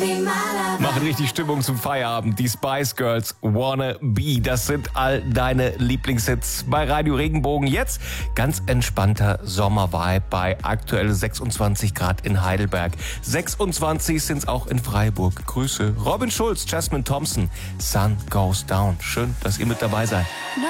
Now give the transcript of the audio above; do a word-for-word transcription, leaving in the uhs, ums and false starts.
Machen richtig Stimmung zum Feierabend. Die Spice Girls, Wanna Be. Das sind all deine Lieblingshits bei Radio Regenbogen. Jetzt ganz entspannter Sommervibe bei aktuell sechsundzwanzig Grad in Heidelberg. sechsundzwanzig sind es auch in Freiburg. Grüße. Robin Schulz, Jasmine Thompson, Sun Goes Down. Schön, dass ihr mit dabei seid.